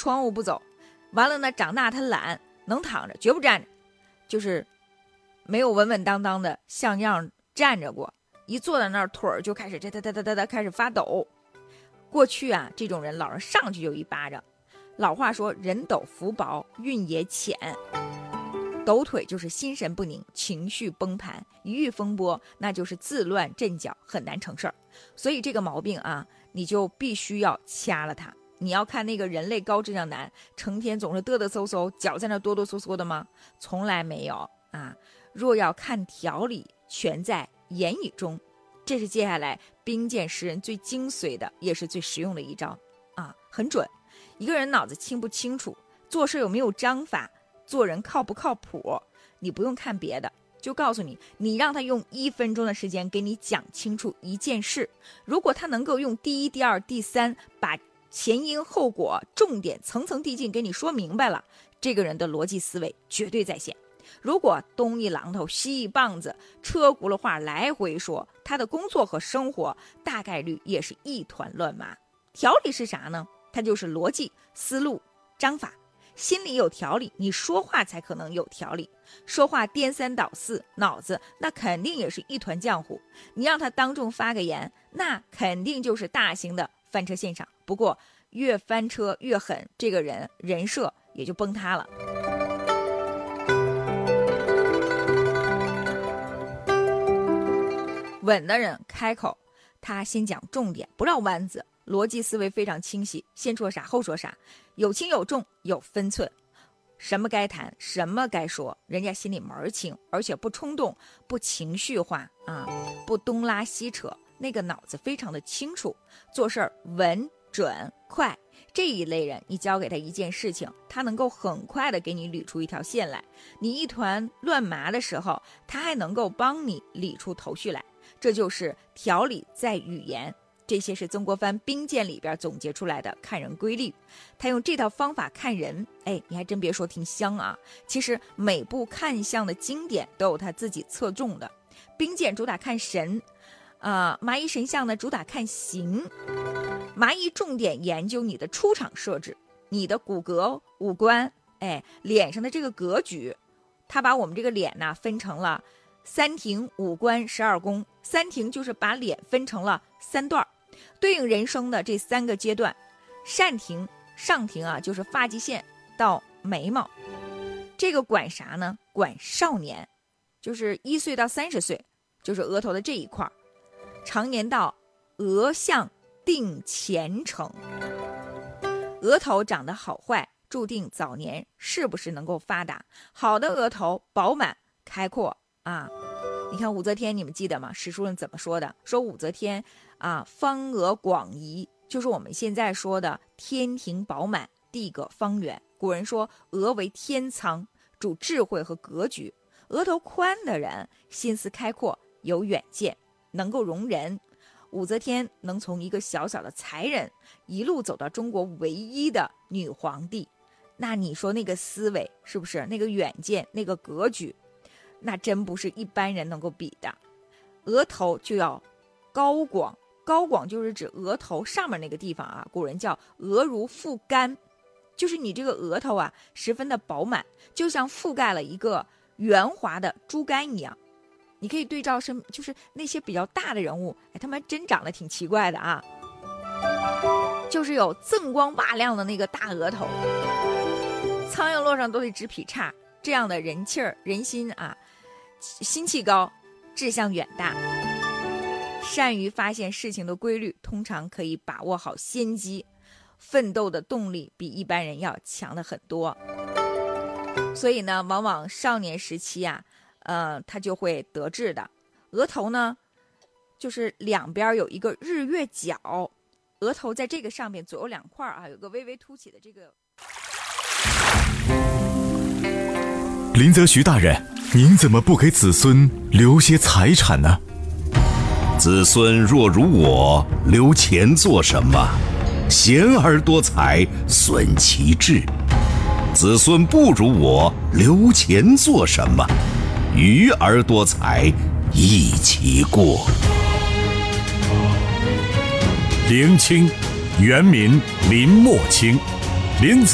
窗户不走。完了呢，长大他懒，能躺着绝不站着，就是没有稳稳当当的像样站着过，一坐在那儿腿儿就开始哒开始发抖。过去啊，这种人老人上去就一巴掌。老话说人抖福薄，运也浅。抖腿就是心神不宁，情绪崩盘，一遇风波那就是自乱阵脚，很难成事儿。所以这个毛病啊，你就必须要掐了它。你要看那个人类高质量男，成天总是嘚嘚嗖嗖，脚在那哆哆嗦嗦的吗？从来没有啊。若要看条理，全在言语中。这是接下来兵谏识人最精髓的，也是最实用的一招啊，很准。一个人脑子清不清楚，做事有没有章法，做人靠不靠谱，你不用看别的，就告诉你，你让他用1分钟的时间给你讲清楚一件事，如果他能够用第一、第二、第三把前因后果重点层层递进给你说明白了，这个人的逻辑思维绝对在线。如果东一榔头西一棒子，车轱辘话来回说，他的工作和生活大概率也是一团乱麻。条理是啥呢？它就是逻辑、思路、章法。心里有条理，你说话才可能有条理。说话颠三倒四，脑子那肯定也是一团浆糊。你让他当众发个言，那肯定就是大型的翻车现场。不过越翻车越狠，这个人人设也就崩塌了。稳的人开口，他先讲重点，不绕弯子，逻辑思维非常清晰，先说啥后说啥，有轻有重，有分寸，什么该谈，什么该说，人家心里门儿清，而且不冲动，不情绪化啊，不东拉西扯，那个脑子非常的清楚，做事儿稳准快。这一类人，你交给他一件事情，他能够很快的给你捋出一条线来。你一团乱麻的时候，他还能够帮你理出头绪来。这就是条理在语言，这些是曾国藩兵谏里边总结出来的看人规律。他用这套方法看人，你还真别说挺香啊。其实每部看相的经典都有他自己侧重的。兵谏主打看神，麻衣神相呢主打看形。麻衣重点研究你的出场设置，你的骨骼、五官，脸上的这个格局。他把我们这个脸呢分成了3庭、5官、12宫。3庭就是把脸分成了3段，对应人生的这3个阶段。善庭、上庭啊，就是发际线到眉毛。这个管啥呢？管少年，就是1岁到30岁，就是额头的这一块。常年到额相定前程，额头长得好坏注定早年是不是能够发达。好的额头饱满开阔啊，你看武则天，你们记得吗？史书上怎么说的？说武则天方额广仪，就是我们现在说的天庭饱满，地阁方圆。古人说额为天仓，主智慧和格局。额头宽的人心思开阔，有远见，能够容人。武则天能从一个小小的才人一路走到中国唯一的女皇帝，那你说那个思维是不是？那个远见，那个格局，那真不是一般人能够比的。额头就要高广，高广就是指额头上面那个地方啊，古人叫额如覆干，就是你这个额头啊十分的饱满，就像覆盖了一个圆滑的猪肝一样。你可以对照就是那些比较大的人物，他们真长得挺奇怪的啊，就是有锃光瓦亮的那个大额头，苍蝇落上都得直劈叉，这样的人气儿、人心啊，心气高，志向远大，善于发现事情的规律，通常可以把握好先机，奋斗的动力比一般人要强的很多。所以呢，往往少年时期啊，他就会得志的。额头呢，就是两边有一个日月角，额头在这个上面左右两块啊，有个微微凸起的这个。 林则徐大人，您怎么不给子孙留些财产呢？ 子孙若如我，留钱做什么？贤而多财，损其志。子孙不如我，留钱做什么？愚而多财，益其过。 林清，原名林默清，林